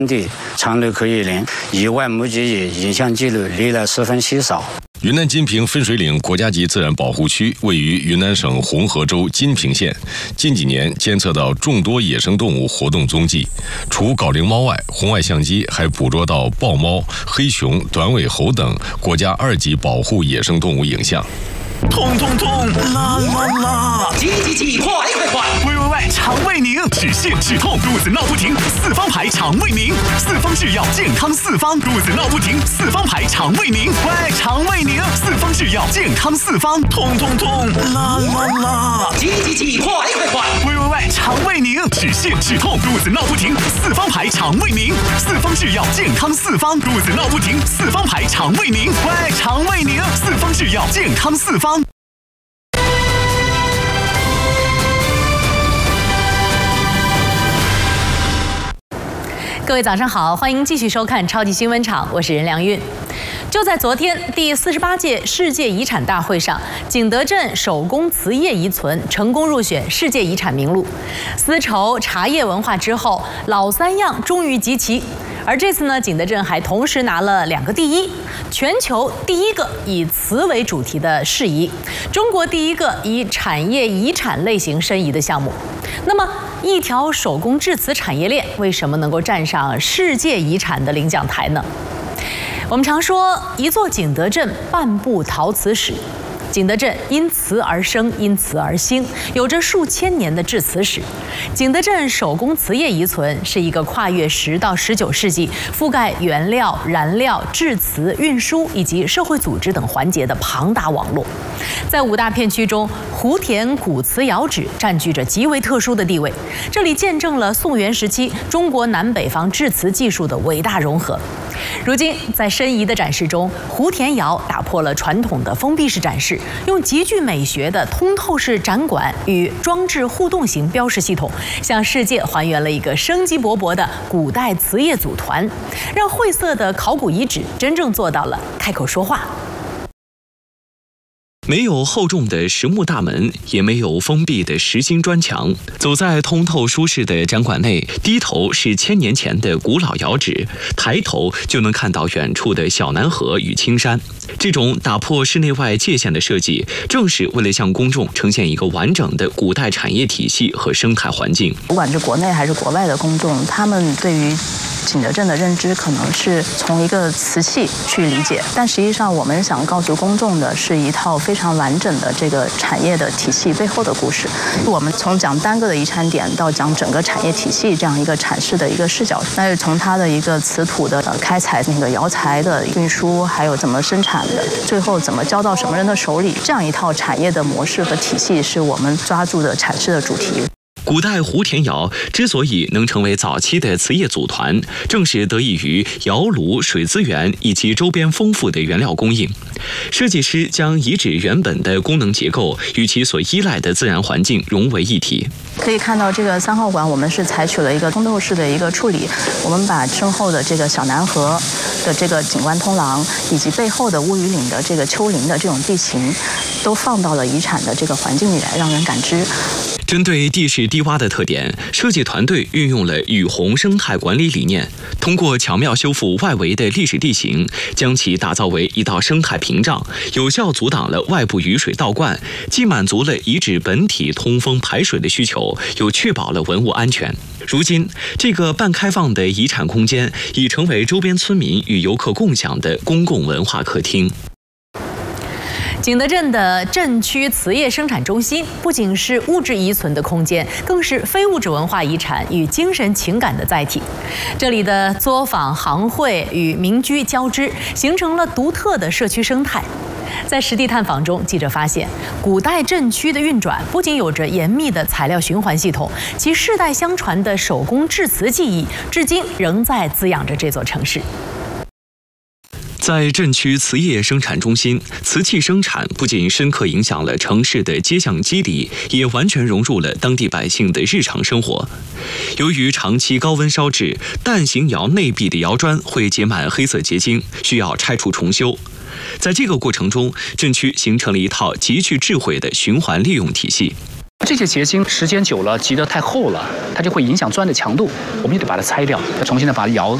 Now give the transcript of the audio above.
地常绿可以林，意外目击以影像记录历来十分稀少。 云南金平分水岭国家级自然保护区位于云南省红河州金平县，近几年监测到众多野生动物活动踪迹。除缟翎猫外，红外相机还捕捉到豹猫、黑熊、短尾猴等国家2级保护野生动物影像。 痛痛痛，啦啦啦！ 急急急，快快快！ 喂，肠胃宁，止泻止痛，肚子闹不停，四方牌肠胃宁，四方制药健康四方，肚子闹不停，四方牌肠胃宁，喂，肠胃宁，四方制药健康四方，痛痛痛，啦啦啦！ 急急急，快快快！ 喂，肠胃宁，止泻止痛，肚子闹不停，四方牌肠胃宁，四方制药健康四方，肚子闹不停，四方牌肠胃宁，喂，肠胃宁，四方制药健康四方。 各位早上好，欢迎继续收看超级新闻场，我是任良韵。就在昨天，第48届世界遗产大会上，景德镇手工瓷业遗存成功入选世界遗产名录。丝绸、茶叶文化之后，老三样终于集齐。而这次呢，景德镇还同时拿了2个第一：全球第1个以瓷为主题的市遗，中国第1个以产业遗产类型申遗的项目。那么，一条手工制瓷产业链为什么能够站上世界遗产的领奖台呢？我们常说一座景德镇半部陶瓷史。景德镇因瓷而生，因瓷而兴，有着数千年的制瓷史。景德镇手工瓷业遗存是一个跨越10到19世纪，覆盖原料、燃料、制瓷、运输以及社会组织等环节的庞大网络。在5大片区中，湖田古瓷窑址占据着极为特殊的地位，这里见证了宋元时期中国南北方制瓷技术的伟大融合。如今，在申遗的展示中，湖田窑打破了传统的封闭式展示，用极具美学的通透式展馆与装置互动型标识系统，向世界还原了一个生机勃勃的古代瓷业组团，让晦涩的考古遗址真正做到了开口说话。 没有厚重的实木大门，也没有封闭的实心砖墙。走在通透舒适的展馆内，低头是1000年前的古老窑址，抬头就能看到远处的小南河与青山。这种打破室内外界限的设计，正是为了向公众呈现一个完整的古代产业体系和生态环境。 不管是国内还是国外的公众，他们对于景德镇的认知可能是从一个瓷器去理解，但实际上我们想告诉公众的是一套非常完整的这个产业的体系背后的故事。我们从讲单个的遗产点到讲整个产业体系这样一个阐释的一个视角，那是从它的一个瓷土的开采、那个窑材的运输，还有怎么生产的，最后怎么交到什么人的手里，这样一套产业的模式和体系是我们抓住的阐释的主题。 古代湖田窑之所以能成为早期的瓷业组团，正是得益于窑炉、水资源以及周边丰富的原料供应。设计师将遗址原本的功能结构与其所依赖的自然环境融为一体。 可以看到这个3号馆，我们是采取了一个通透式的一个处理，我们把身后的这个小南河的这个景观通廊，以及背后的乌鱼岭的这个丘陵的这种地形，都放到了遗产的这个环境里来，让人感知。 针对地势低洼的特点，设计团队运用了雨洪生态管理理念，通过巧妙修复外围的历史地形，将其打造为一道生态屏障，有效阻挡了外部雨水倒灌，既满足了遗址本体通风排水的需求，又确保了文物安全。如今，这个半开放的遗产空间已成为周边村民与游客共享的公共文化客厅。 景德镇的镇区瓷业生产中心不仅是物质遗存的空间，更是非物质文化遗产与精神情感的载体。这里的作坊、行会与民居交织，形成了独特的社区生态。在实地探访中，记者发现，古代镇区的运转不仅有着严密的材料循环系统，其世代相传的手工制瓷技艺，至今仍在滋养着这座城市。 在镇区瓷业生产中心，瓷器生产不仅深刻影响了城市的街巷肌理，也完全融入了当地百姓的日常生活。由于长期高温烧制，蛋形窑内壁的窑砖会结满黑色结晶，需要拆除重修。在这个过程中，镇区形成了一套极具智慧的循环利用体系。 这些结晶时间久了积得太厚了，它就会影响砖的强度，我们就得把它拆掉，要重新的把它窑